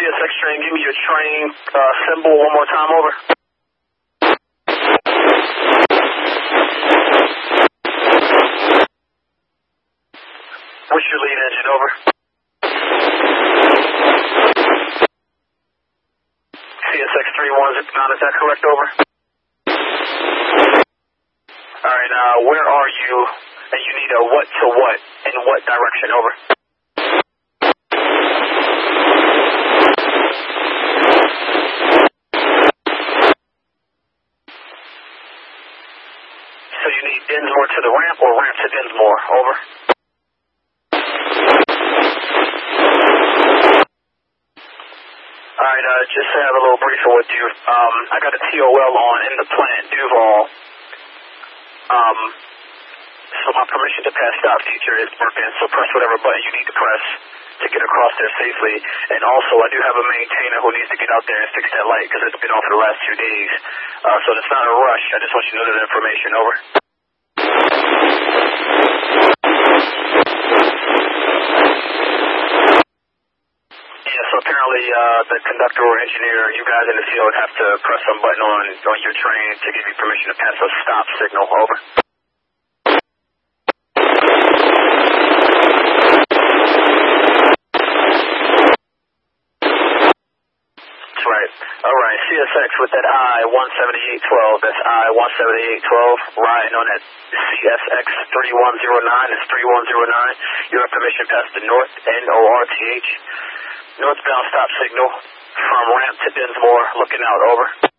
CSX train, give me your train symbol one more time, over. What's your lead engine, over? CSX 3109, is that correct, over? Alright, where are you? And you need a what to what, in what direction, over? So you need Dinsmore to the ramp or ramp to Dinsmore, over? Alright, just to have a little briefer with you. I got a TOL on in the plant, Duval. So my permission to pass stop feature is working, so press whatever button you need to press to get across there safely. And also, I do have a maintainer who needs to get out there and fix that light because it's been off for the last 2 days. So it's not a rush. I just want you to know that information, over. Yeah, so apparently the conductor or engineer, you guys in the field have to press some button on your train to give you permission to pass a stop signal, over. Alright, CSX with that I-17812, that's I-17812, riding on that CSX 3109, it's 3109. You have permission past the north, NORTH, northbound stop signal from ramp to Dinsmore, looking out, over.